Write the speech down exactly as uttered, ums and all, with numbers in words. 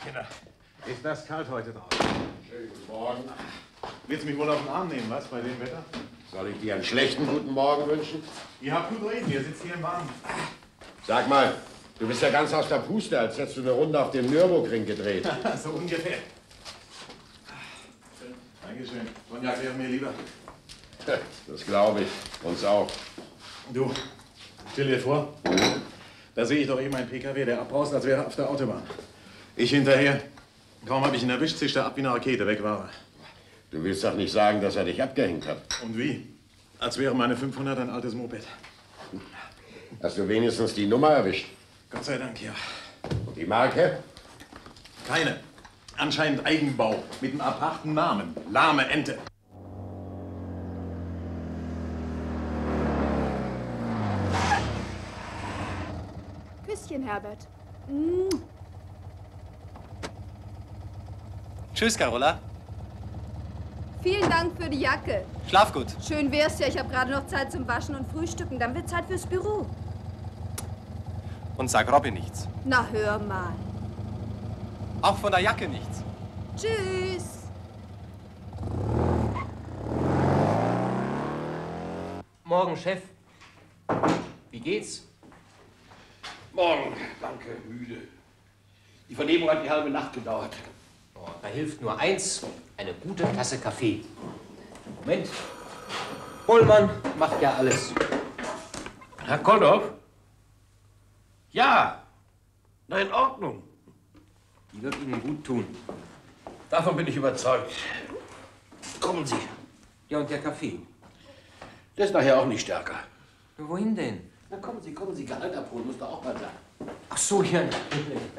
Kinder. Ist das kalt heute draußen? Schönen guten Morgen. Willst du mich wohl auf den Arm nehmen, was, bei dem Wetter? Soll ich dir einen schlechten guten Morgen wünschen? Ihr habt gut reden, ihr sitzt hier im Warmen. Sag mal, du bist ja ganz aus der Puste, als hättest du eine Runde auf dem Nürburgring gedreht. So ungefähr. Dankeschön. Cognac wäre mir lieber. Das glaube ich. Uns auch. Du, stell dir vor, da sehe ich doch eben einen P K W, der abbraust, als wäre er auf der Autobahn. Ich hinterher. Kaum habe ich ihn erwischt, zischt er ab wie eine Rakete. Weg war er. Du willst doch nicht sagen, dass er dich abgehängt hat. Und wie? Als wäre meine fünfhundert ein altes Moped. Hast du wenigstens die Nummer erwischt? Gott sei Dank, ja. Und die Marke? Keine. Anscheinend Eigenbau mit einem aparten Namen. Lahme Ente. Küsschen, Herbert. Mm. Tschüss, Carola. Vielen Dank für die Jacke. Schlaf gut. Schön wär's ja, ich habe gerade noch Zeit zum Waschen und Frühstücken. Dann wird Zeit fürs Büro. Und sag Robin nichts. Na, hör mal. Auch von der Jacke nichts. Tschüss. Morgen, Chef. Wie geht's? Morgen, danke, müde. Die Vernehmung hat die halbe Nacht gedauert. Oh, da hilft nur eins, eine gute Tasse Kaffee. Moment. Bollmann macht ja alles. Herr Kolloff? Ja, na in Ordnung. Die wird Ihnen gut tun. Davon bin ich überzeugt. Kommen Sie. Ja, und der Kaffee? Der ist nachher auch nicht stärker. Wohin denn? Na kommen Sie, kommen Sie, Gehalt abholen, muss doch auch mal sein. Ach so, ja.